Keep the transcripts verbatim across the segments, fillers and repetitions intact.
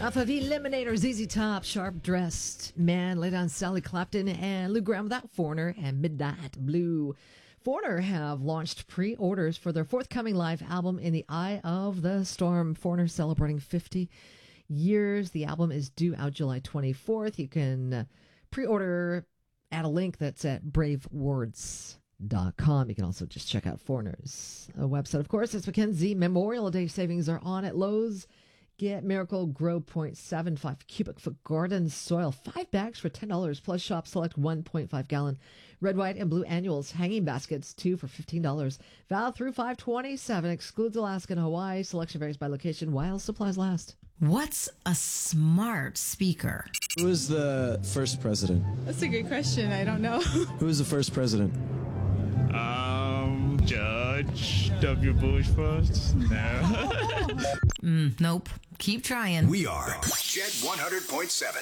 Off of Eliminator, Z Z Top, Sharp Dressed Man, laid on Sally Clapton and Lou Graham without Foreigner and Midnight Blue. Foreigner have launched pre-orders for their forthcoming live album In the Eye of the Storm. Foreigner celebrating fifty years. The album is due out July twenty-fourth. You can uh, pre-order at a link that's at brave words dot com. You can also just check out Foreigner's uh, website. Of course, it's Mackenzie. Memorial Day savings are on at Lowe's. Get Miracle Grow zero point seven five cubic foot garden soil, five bags for ten dollars, plus shop select one point five gallon red, white, and blue annuals hanging baskets, two for fifteen dollars. Valid through five twenty-seven, excludes Alaska and Hawaii. Selection varies by location while supplies last. What's a smart speaker? Who was the first president? That's a good question. I don't know. Who was the first president? Um, Judge W. Bush first? No. mm, nope. Keep trying. We are Jet one hundred point seven.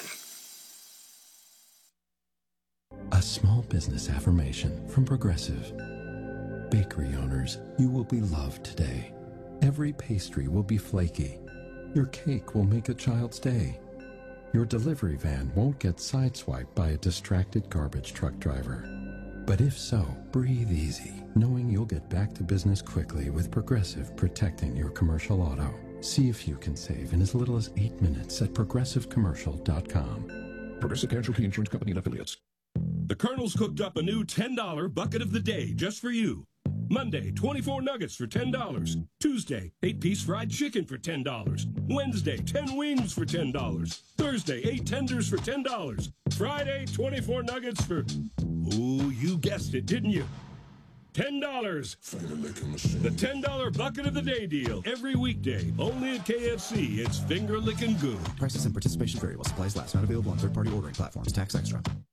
A small business affirmation from Progressive. Bakery owners, you will be loved today. Every pastry will be flaky. Your cake will make a child's day. Your delivery van won't get sideswiped by a distracted garbage truck driver. But if so, breathe easy, knowing you'll get back to business quickly with Progressive protecting your commercial auto. See if you can save in as little as eight minutes at progressive commercial dot com. Progressive Casualty Insurance Company and Affiliates. The Colonel's cooked up a new ten dollar bucket of the day just for you. Monday, twenty-four nuggets for ten dollars. Tuesday, eight piece fried chicken for ten dollars. Wednesday, ten wings for ten dollars. Thursday, eight tenders for ten dollars. Friday, twenty-four nuggets for... Ooh, you guessed it, didn't you? ten dollars. The ten dollar bucket of the day deal. Every weekday. Only at K F C. It's finger licking good. Prices and participation vary while supplies last. Not available on third-party ordering platforms. Tax extra.